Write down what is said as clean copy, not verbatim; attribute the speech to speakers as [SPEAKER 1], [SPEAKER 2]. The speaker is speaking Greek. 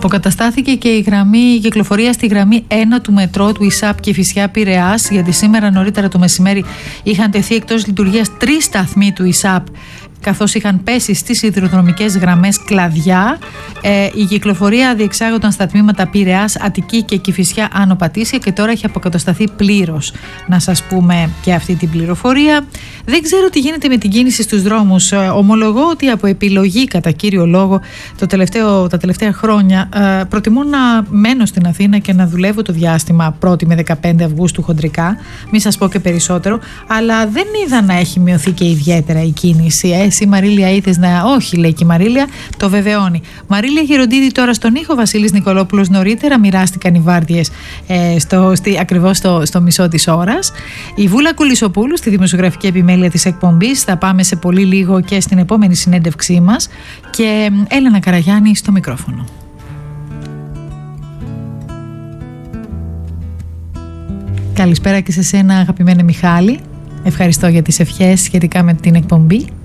[SPEAKER 1] Αποκαταστάθηκε και η κυκλοφορία στη γραμμή 1 του μετρό του ΙΣΑΠ Κηφισιά Πειραιάς, γιατί σήμερα νωρίτερα το μεσημέρι είχαν τεθεί εκτός λειτουργίας 3 σταθμοί του ΙΣΑΠ, καθώς είχαν πέσει στις σιδηροδρομικές γραμμές κλαδιά. Η κυκλοφορία διεξάγονταν στα τμήματα Πειραιάς, Αττική και Κηφισιά Άνω Πατήσια και τώρα έχει αποκατασταθεί πλήρως. Να σας πούμε και αυτή την πληροφορία. Δεν ξέρω τι γίνεται με την κίνηση στους δρόμους. Ομολογώ ότι από επιλογή κατά κύριο λόγο τα τελευταία χρόνια προτιμώ να μένω στην Αθήνα και να δουλεύω το διάστημα 1η με 15 Αυγούστου χοντρικά, μην σας πω και περισσότερο, αλλά δεν είδα να έχει μειωθεί και ιδιαίτερα η κίνηση. Εσύ Μαρίλια είδες να... Όχι, λέει και η Μαρίλια, το βεβαιώνει. Μαρίλια Γεροντίδη τώρα στον ήχο, Βασίλης Νικολόπουλος νωρίτερα, μοιράστηκαν οι βάρδιες ακριβώς στο μισό της ώρας. Η Βούλα Κουλισοπούλου στη δημοσιογραφική επιμέλεια της εκπομπής, θα πάμε σε πολύ λίγο και στην επόμενη συνέντευξή μας, και Έλενα Καραγιάννη στο μικρόφωνο. Καλησπέρα και σε σένα, αγαπημένε Μιχάλη. Ευχαριστώ για τις ευχές σχετικά με την εκπομπή.